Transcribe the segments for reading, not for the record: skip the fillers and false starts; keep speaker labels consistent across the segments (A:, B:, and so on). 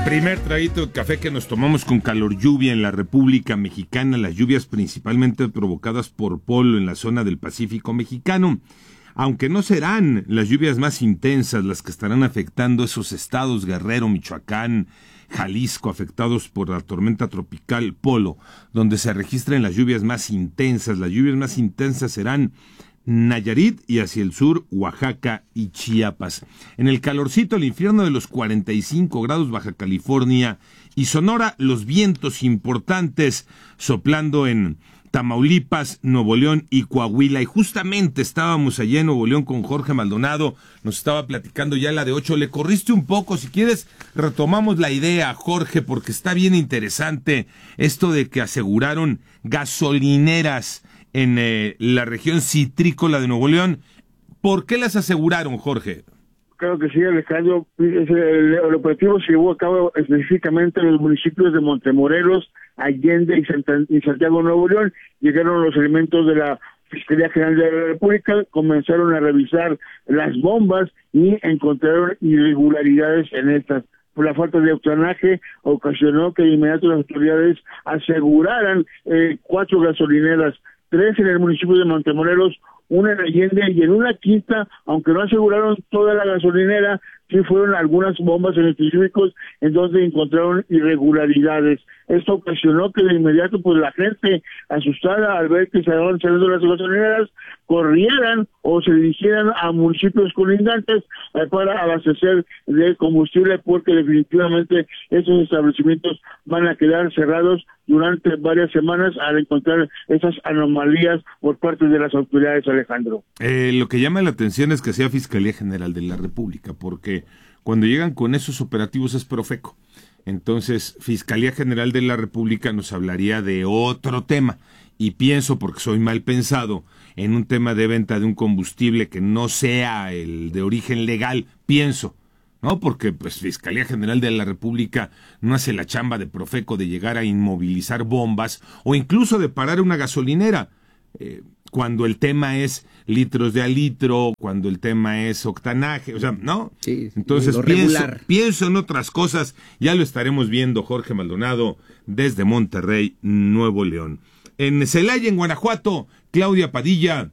A: Primer traguito de café que nos tomamos con calor lluvia en la República Mexicana, las lluvias principalmente provocadas por polo en la zona del Pacífico mexicano, aunque no serán las lluvias más intensas las que estarán afectando esos estados Guerrero, Michoacán, Jalisco, afectados por la tormenta tropical Polo, donde se registran las lluvias más intensas. Las lluvias más intensas serán Nayarit y hacia el sur, Oaxaca y Chiapas. En el calorcito, el infierno de los 45 grados, Baja California y Sonora, los vientos importantes soplando en Tamaulipas, Nuevo León y Coahuila. Y justamente estábamos allá en Nuevo León con Jorge Maldonado, nos estaba platicando ya la de 8. Le corriste un poco, si quieres retomamos la idea, Jorge, porque está bien interesante esto de que aseguraron gasolineras en la región citrícola de Nuevo León. ¿Por qué las aseguraron, Jorge?
B: Claro que sí, Alejandro. El operativo se llevó a cabo específicamente en los municipios de Montemorelos, Allende y Santiago, Nuevo León. Llegaron los elementos de la Fiscalía General de la República, comenzaron a revisar las bombas y encontraron irregularidades en estas. Por la falta de octanaje ocasionó que de inmediato las autoridades aseguraran 4 gasolineras, 3 en el municipio de Montemorelos, una en Allende y en una quinta, aunque no aseguraron toda la gasolinera, sí fueron algunas bombas en específicos en donde encontraron irregularidades. Esto ocasionó que de inmediato pues la gente asustada al ver que se estaban saliendo las gasolineras corrieran o se dirigieran a municipios colindantes para abastecer de combustible, porque definitivamente esos establecimientos van a quedar cerrados durante varias semanas al encontrar esas anomalías por parte de las autoridades, Alejandro.
A: Lo que llama la atención es que sea Fiscalía General de la República, porque cuando llegan con esos operativos es Profeco. Entonces, Fiscalía General de la República nos hablaría de otro tema. Y pienso, porque soy mal pensado, en un tema de venta de un combustible que no sea el de origen legal, pienso, ¿no? Porque pues Fiscalía General de la República no hace la chamba de Profeco de llegar a inmovilizar bombas o incluso de parar una gasolinera. Cuando el tema es litros de a litro, cuando el tema es octanaje, o sea, ¿no?
C: Sí,
A: entonces pienso en otras cosas, ya lo estaremos viendo. Jorge Maldonado desde Monterrey, Nuevo León. En Celaya, en Guanajuato, Claudia Padilla,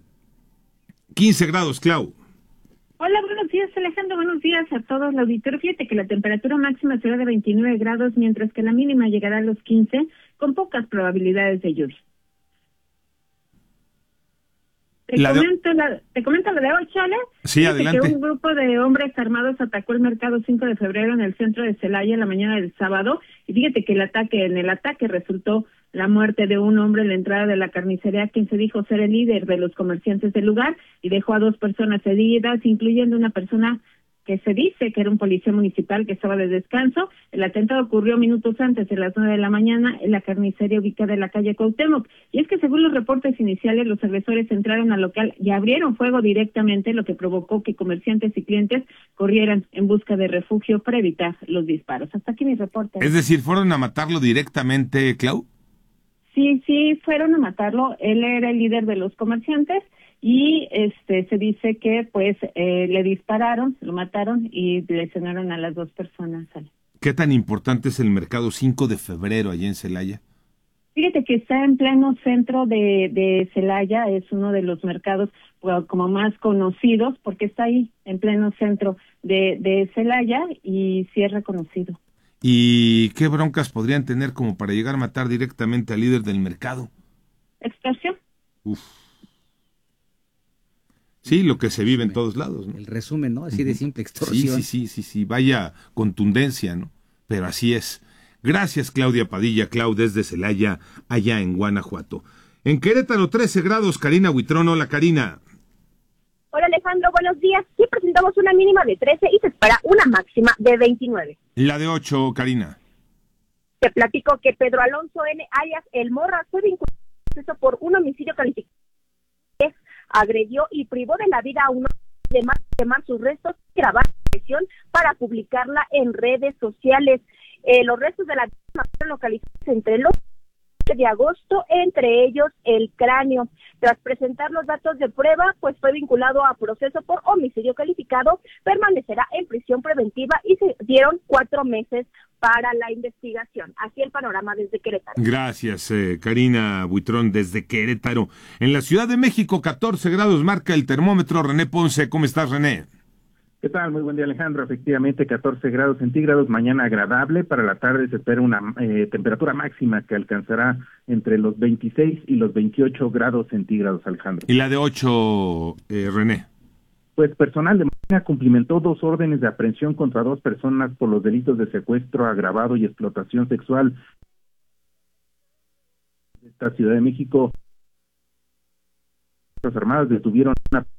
A: 15 grados, Clau.
D: Hola, buenos días, Alejandro, buenos días a todos los auditores. Fíjate que la temperatura máxima será de 29 grados, mientras que la mínima llegará a los 15, con pocas probabilidades de lluvia. Te comento lo de hoy, Chale.
A: Sí,
D: fíjate
A: adelante.
D: Que un grupo de hombres armados atacó el mercado 5 de febrero en el centro de Celaya en la mañana del sábado. Y fíjate que en el ataque resultó la muerte de un hombre en la entrada de la carnicería, quien se dijo ser el líder de los comerciantes del lugar, y dejó a 2 personas heridas, incluyendo una persona que se dice que era un policía municipal que estaba de descanso. El atentado ocurrió minutos antes de las 9 de la mañana en la carnicería ubicada en la calle Cuauhtémoc. Y es que según los reportes iniciales, los agresores entraron al local y abrieron fuego directamente, lo que provocó que comerciantes y clientes corrieran en busca de refugio para evitar los disparos. Hasta aquí mi reporte.
A: Es decir, ¿fueron a matarlo directamente, Clau?
D: Sí, fueron a matarlo. Él era el líder de los comerciantes y se dice que pues le dispararon, lo mataron y lesionaron a las 2 personas.
A: ¿Qué tan importante es el mercado 5 de febrero allá en Celaya?
D: Fíjate que está en pleno centro de Celaya, es uno de los mercados como más conocidos porque está ahí en pleno centro de Celaya y sí es reconocido.
A: ¿Y qué broncas podrían tener como para llegar a matar directamente al líder del mercado?
D: Extorsión.
A: Uf. Sí, lo que se vive en todos lados, ¿no?
C: El resumen, ¿no? Así de simple, extorsión.
A: Sí, vaya contundencia, ¿no? Pero así es. Gracias, Claudia Padilla, Clau, desde Celaya, allá en Guanajuato. En Querétaro, 13 grados, Karina Huitrón. Hola, Karina.
E: Hola, Alejandro, buenos días. Sí, presentamos una mínima de 13 y se espera una máxima de 29.
A: La de 8, Karina.
E: Te platico que Pedro Alonso N., alias El Morra, fue vinculado a proceso por un homicidio calificado. Agredió y privó de la vida a un hombre, además de quemar sus restos y grabar la agresión para publicarla en redes sociales. Los restos de la víctima fueron localizados entre los de agosto, entre ellos el cráneo. Tras presentar los datos de prueba, pues fue vinculado a proceso por homicidio calificado, permanecerá en prisión preventiva y se dieron 4 meses para la investigación. Así el panorama desde Querétaro.
A: Gracias, Karina Buitrón, desde Querétaro. En la Ciudad de México, 14 grados marca el termómetro. René Ponce, ¿cómo estás, René?
F: ¿Qué tal? Muy buen día, Alejandro. Efectivamente, 14 grados centígrados, mañana agradable. Para la tarde se espera una temperatura máxima que alcanzará entre los 26 y los 28 grados centígrados, Alejandro.
A: ¿Y la de 8, René?
F: Pues personal de Marina cumplimentó 2 órdenes de aprehensión contra 2 personas por los delitos de secuestro agravado y explotación sexual. Esta Ciudad de México, las Armadas detuvieron una